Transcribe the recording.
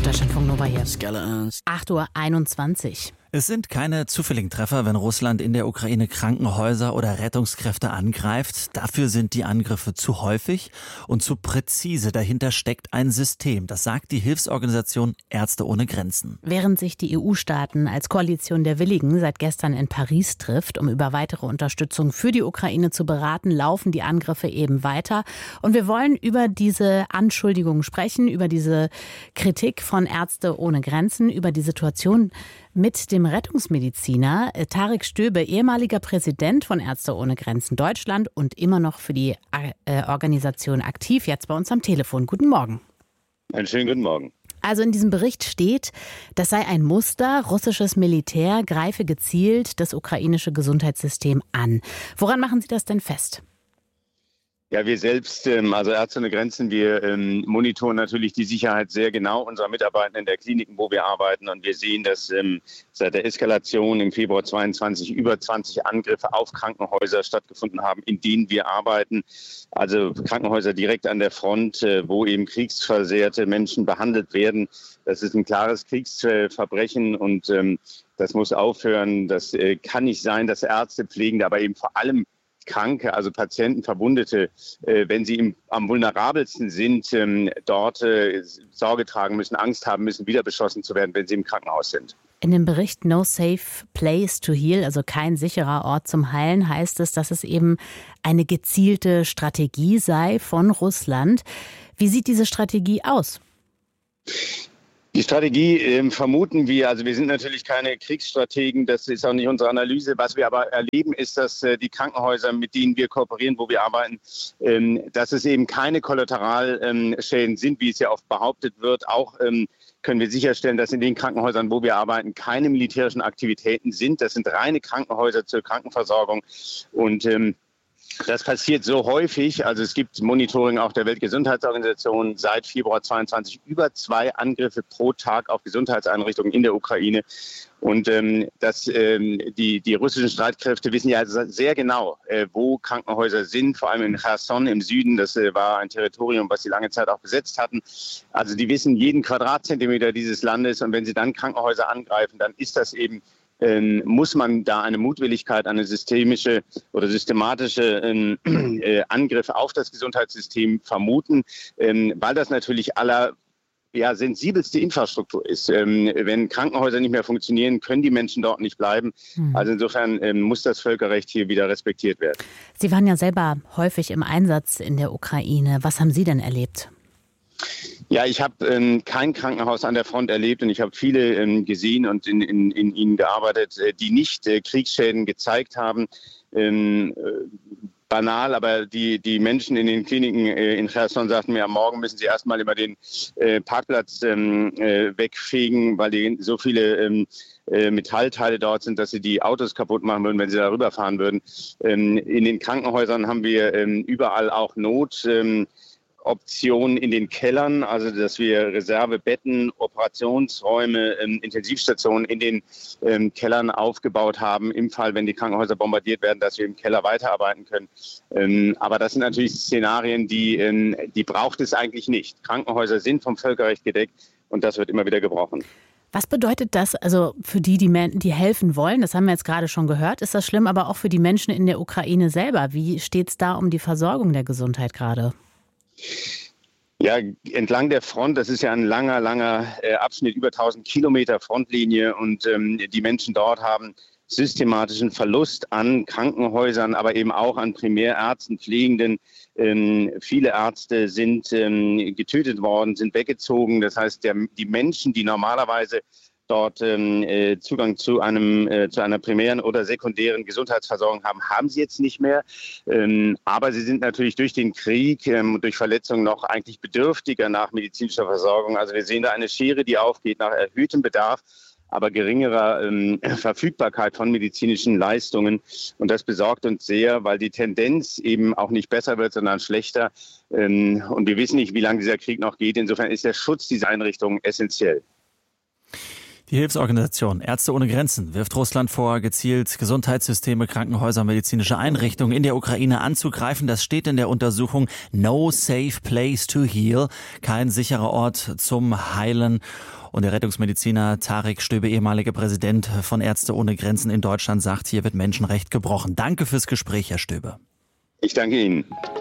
Deutschlandfunk Nova hier. Skeletons. 8:21 Uhr. Es sind keine zufälligen Treffer, wenn Russland in der Ukraine Krankenhäuser oder Rettungskräfte angreift. Dafür sind die Angriffe zu häufig und zu präzise. Dahinter steckt ein System. Das sagt die Hilfsorganisation Ärzte ohne Grenzen. Während sich die EU-Staaten als Koalition der Willigen seit gestern in Paris trifft, um über weitere Unterstützung für die Ukraine zu beraten, laufen die Angriffe eben weiter. Und wir wollen über diese Anschuldigungen sprechen, über diese Kritik von Ärzte ohne Grenzen, über die Situation mit dem Rettungsmediziner Tarek Stöbe, ehemaliger Präsident von Ärzte ohne Grenzen Deutschland und immer noch für die Organisation aktiv, jetzt bei uns am Telefon. Guten Morgen. Einen schönen guten Morgen. Also in diesem Bericht steht, das sei ein Muster, russisches Militär greife gezielt das ukrainische Gesundheitssystem an. Woran machen Sie das denn fest? Ja, wir selbst, also Ärzte ohne Grenzen, wir monitoren natürlich die Sicherheit sehr genau unserer Mitarbeiter in der Kliniken, wo wir arbeiten. Und wir sehen, dass seit der Eskalation im Februar 22 über 20 Angriffe auf Krankenhäuser stattgefunden haben, in denen wir arbeiten. Also Krankenhäuser direkt an der Front, wo eben kriegsversehrte Menschen behandelt werden. Das ist ein klares Kriegsverbrechen und das muss aufhören. Das kann nicht sein, dass Ärzte, Pflegende, aber eben vor allem Kranke, also Patienten, Verwundete, wenn sie am vulnerabelsten sind, dort Sorge tragen müssen, Angst haben müssen, wieder beschossen zu werden, wenn sie im Krankenhaus sind. In dem Bericht No Safe Place to Heal, also kein sicherer Ort zum Heilen, heißt es, dass es eben eine gezielte Strategie sei von Russland. Wie sieht diese Strategie aus? Die Strategie vermuten wir, also wir sind natürlich keine Kriegsstrategen, das ist auch nicht unsere Analyse. Was wir aber erleben, ist, dass die Krankenhäuser, mit denen wir kooperieren, wo wir arbeiten, dass es eben keine Kollateralschäden sind, wie es ja oft behauptet wird. Auch können wir sicherstellen, dass in den Krankenhäusern, wo wir arbeiten, keine militärischen Aktivitäten sind. Das sind reine Krankenhäuser zur Krankenversorgung und das passiert so häufig, also es gibt Monitoring auch der Weltgesundheitsorganisation seit Februar 22 über 2 Angriffe pro Tag auf Gesundheitseinrichtungen in der Ukraine. Und die russischen Streitkräfte wissen ja sehr genau, wo Krankenhäuser sind, vor allem in Cherson im Süden. Das war ein Territorium, was sie lange Zeit auch besetzt hatten. Also die wissen jeden Quadratzentimeter dieses Landes und wenn sie dann Krankenhäuser angreifen, dann ist das eben muss man da eine Mutwilligkeit, eine systemische oder systematische Angriffe auf das Gesundheitssystem vermuten, weil das natürlich sensibelste Infrastruktur ist. Wenn Krankenhäuser nicht mehr funktionieren, können die Menschen dort nicht bleiben. Also insofern muss das Völkerrecht hier wieder respektiert werden. Sie waren ja selber häufig im Einsatz in der Ukraine. Was haben Sie denn erlebt? Ja, ich habe kein Krankenhaus an der Front erlebt und ich habe viele gesehen und in ihnen gearbeitet, die nicht Kriegsschäden gezeigt haben. Banal, aber die Menschen in den Kliniken in Cherson sagten mir, am Morgen müssen sie erstmal über den Parkplatz wegfegen, weil so viele Metallteile dort sind, dass sie die Autos kaputt machen würden, wenn sie darüber fahren würden. In den Krankenhäusern haben wir überall auch Optionen in den Kellern, also dass wir Reservebetten, Operationsräume, Intensivstationen in den Kellern aufgebaut haben, im Fall, wenn die Krankenhäuser bombardiert werden, dass wir im Keller weiterarbeiten können. Aber das sind natürlich Szenarien, die braucht es eigentlich nicht. Krankenhäuser sind vom Völkerrecht gedeckt und das wird immer wieder gebrochen. Was bedeutet das also für die helfen wollen? Das haben wir jetzt gerade schon gehört. Ist das schlimm, aber auch für die Menschen in der Ukraine selber? Wie steht es da um die Versorgung der Gesundheit gerade? Ja, entlang der Front, das ist ja ein langer Abschnitt, über 1000 Kilometer Frontlinie und die Menschen dort haben systematischen Verlust an Krankenhäusern, aber eben auch an Primärärzten, Pflegenden. Viele Ärzte sind getötet worden, sind weggezogen. Das heißt, die Menschen, die normalerweise dort Zugang zu einer primären oder sekundären Gesundheitsversorgung haben sie jetzt nicht mehr. Aber sie sind natürlich durch den Krieg und durch Verletzungen noch eigentlich bedürftiger nach medizinischer Versorgung. Also wir sehen da eine Schere, die aufgeht nach erhöhtem Bedarf, aber geringerer Verfügbarkeit von medizinischen Leistungen. Und das besorgt uns sehr, weil die Tendenz eben auch nicht besser wird, sondern schlechter. Und wir wissen nicht, wie lange dieser Krieg noch geht. Insofern ist der Schutz dieser Einrichtungen essentiell. Die Hilfsorganisation Ärzte ohne Grenzen wirft Russland vor, gezielt Gesundheitssysteme, Krankenhäuser, medizinische Einrichtungen in der Ukraine anzugreifen. Das steht in der Untersuchung No Safe Place to Heal, kein sicherer Ort zum Heilen. Und der Rettungsmediziner Tarek Stöbe, ehemaliger Präsident von Ärzte ohne Grenzen in Deutschland, sagt, hier wird Menschenrecht gebrochen. Danke fürs Gespräch, Herr Stöbe. Ich danke Ihnen.